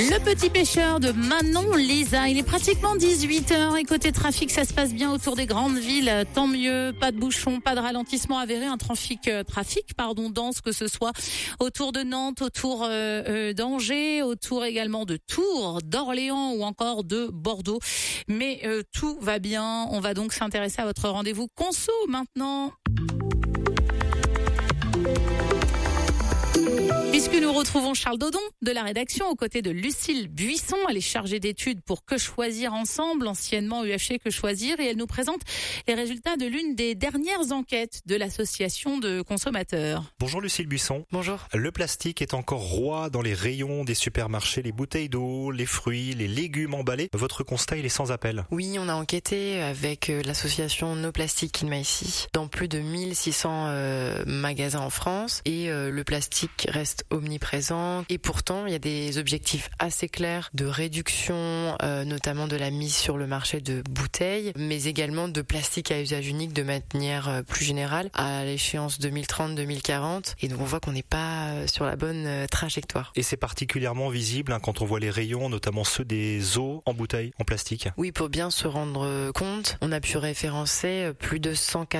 Le petit pêcheur de Manon Lisa, il est pratiquement 18h et côté trafic, ça se passe bien autour des grandes villes, tant mieux, pas de bouchons, pas de ralentissement avéré, un trafic dense, que ce soit autour de Nantes, autour d'Angers, autour également de Tours, d'Orléans ou encore de Bordeaux. Mais tout va bien, on va donc s'intéresser à votre rendez-vous conso maintenant. Puisque nous retrouvons Charles Dodon de la rédaction aux côtés de Lucille Buisson. Elle est chargée d'études pour Que choisir ensemble, anciennement UFG Que choisir, et elle nous présente les résultats de l'une des dernières enquêtes de l'association de consommateurs. Bonjour Lucille Buisson. Bonjour. Le plastique est encore roi dans les rayons des supermarchés, les bouteilles d'eau, les fruits, les légumes emballés. Votre constat, il est sans appel. Oui, on a enquêté avec l'association No Plastic in My City dans plus de 1600 magasins en France et le plastique reste omniprésent et pourtant il y a des objectifs assez clairs de réduction, notamment de la mise sur le marché de bouteilles, mais également de plastique à usage unique de manière plus générale à l'échéance 2030-2040, et donc on voit qu'on n'est pas sur la bonne trajectoire. Et c'est particulièrement visible quand on voit les rayons, notamment ceux des eaux en bouteilles en plastique. Oui, pour bien se rendre compte, on a pu référencer plus de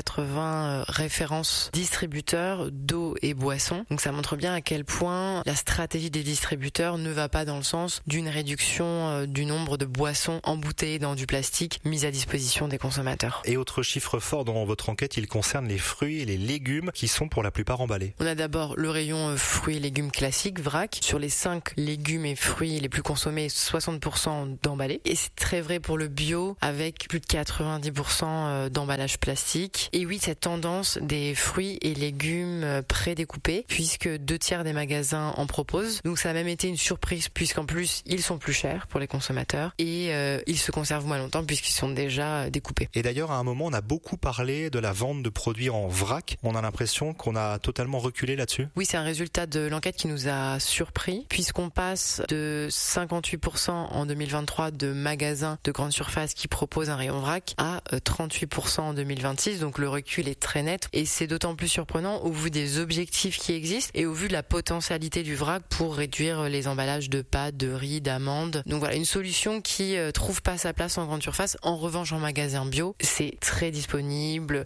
180 références distributeurs d'eau et boissons, donc ça montre bien à quel point la stratégie des distributeurs ne va pas dans le sens d'une réduction du nombre de boissons embouteillées dans du plastique mises à disposition des consommateurs. Et autre chiffre fort dans votre enquête, il concerne les fruits et les légumes qui sont pour la plupart emballés. On a d'abord le rayon fruits et légumes classiques, vrac. Sur les 5 légumes et fruits les plus consommés, 60% d'emballés. Et c'est très vrai pour le bio avec plus de 90% d'emballage plastique. Et oui, cette tendance des fruits et légumes prédécoupés, puisque 2/3 des magasins en proposent. Donc ça a même été une surprise puisqu'en plus ils sont plus chers pour les consommateurs et ils se conservent moins longtemps puisqu'ils sont déjà découpés. Et d'ailleurs à un moment on a beaucoup parlé de la vente de produits en vrac. On a l'impression qu'on a totalement reculé là-dessus. Oui, c'est un résultat de l'enquête qui nous a surpris puisqu'on passe de 58% en 2023 de magasins de grande surface qui proposent un rayon vrac à 38% en 2026. Donc le recul est très net et c'est d'autant plus surprenant au vu des objectifs qui existent et au vu de la potentialité du vrac pour réduire les emballages de pâtes, de riz, d'amandes. Donc voilà, une solution qui trouve pas sa place en grande surface. En revanche, en magasin bio, c'est très disponible.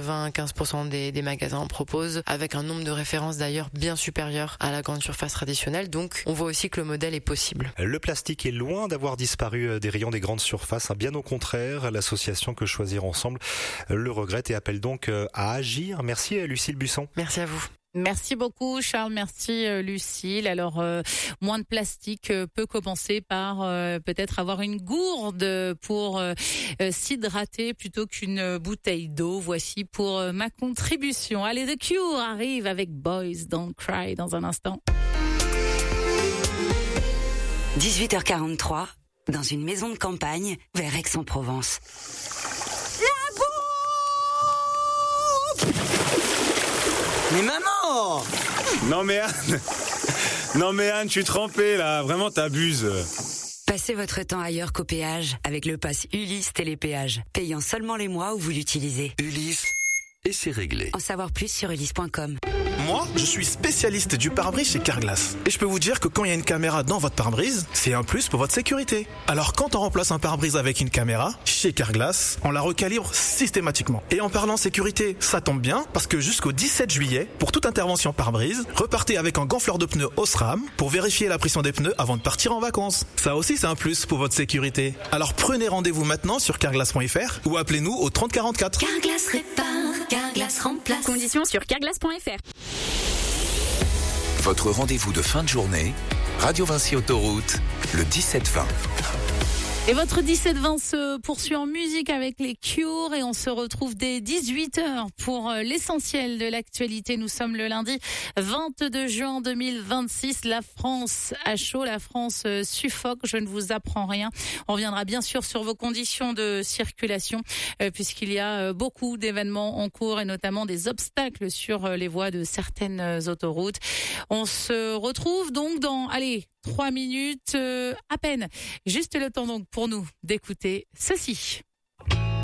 95% des magasins en proposent, avec un nombre de références d'ailleurs bien supérieur à la grande surface traditionnelle. Donc on voit aussi que le modèle est possible. Le plastique est loin d'avoir disparu des rayons des grandes surfaces. Bien au contraire, l'association Que choisir ensemble le regrette et appelle donc à agir. Merci Lucille Buisson. Merci à vous. Merci beaucoup Charles, merci Lucille. Alors moins de plastique peut commencer par peut-être avoir une gourde pour s'hydrater plutôt qu'une bouteille d'eau. Voici pour ma contribution. Allez, The Cure arrive avec Boys Don't Cry dans un instant. 18h43, dans une maison de campagne vers Aix-en-Provence. Mais maman! Non mais Anne, je suis trempé là, vraiment t'abuses. Passez votre temps ailleurs qu'au péage avec le pass Ulysse Télépéage, payant seulement les mois où vous l'utilisez. Ulysse, et c'est réglé. En savoir plus sur ulysse.com. Moi, je suis spécialiste du pare-brise chez Carglass. Et je peux vous dire que quand il y a une caméra dans votre pare-brise, c'est un plus pour votre sécurité. Alors quand on remplace un pare-brise avec une caméra, chez Carglass, on la recalibre systématiquement. Et en parlant sécurité, ça tombe bien, parce que jusqu'au 17 juillet, pour toute intervention pare-brise, repartez avec un gonfleur de pneus Osram pour vérifier la pression des pneus avant de partir en vacances. Ça aussi, c'est un plus pour votre sécurité. Alors prenez rendez-vous maintenant sur carglass.fr ou appelez-nous au 30 44. Carglass répare, Carglass remplace. Conditions sur carglass.fr. Votre rendez-vous de fin de journée, Radio Vinci Autoroute, le 17-20. Et votre 17-20 se poursuit en musique avec les Cure et on se retrouve dès 18h pour l'essentiel de l'actualité. Nous sommes le lundi 22 juin 2026. La France a chaud, la France suffoque. Je ne vous apprends rien. On reviendra bien sûr sur vos conditions de circulation puisqu'il y a beaucoup d'événements en cours et notamment des obstacles sur les voies de certaines autoroutes. On se retrouve donc dans, 3 minutes à peine. Juste le temps donc pour nous d'écouter ceci.